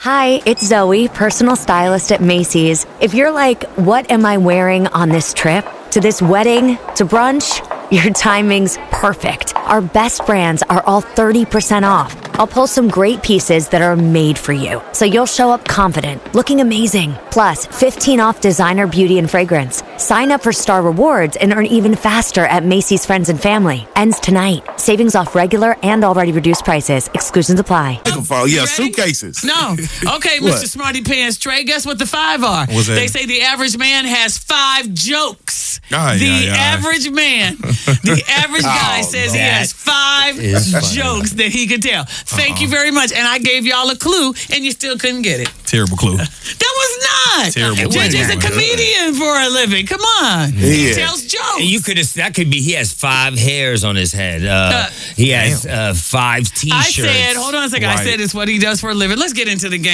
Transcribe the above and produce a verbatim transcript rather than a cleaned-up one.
Hi, it's Zoe, personal stylist at Macy's. If you're like, what am I wearing on this trip? To this wedding? To brunch? Your timing's perfect. Our best brands are all thirty percent off. I'll pull some great pieces that are made for you, so you'll show up confident, looking amazing. Plus, fifteen off designer beauty and fragrance. Sign up for Star Rewards and earn even faster at Macy's Friends and Family. Ends tonight. Savings off regular and already reduced prices. Exclusions apply. Yeah, suitcases. No. Okay, Mister Smarty Pants Trey, guess what the five are? What's that? They say the average man has five jokes. Ah, the yeah, yeah. average man, the average guy Oh, says he that has five is funny. jokes that he could tell. Thank you very much. And I gave y'all a clue, and you still couldn't get it. Terrible clue. That was not. Terrible. J J's a It wasn't. comedian for a living. Come on. He Yeah. tells jokes. You could have. That could be. He has five hairs on his head. Uh, Uh, he has uh, five I T-shirts. said, hold on a second. I Right. said it's what he does for a living. Let's get into the game.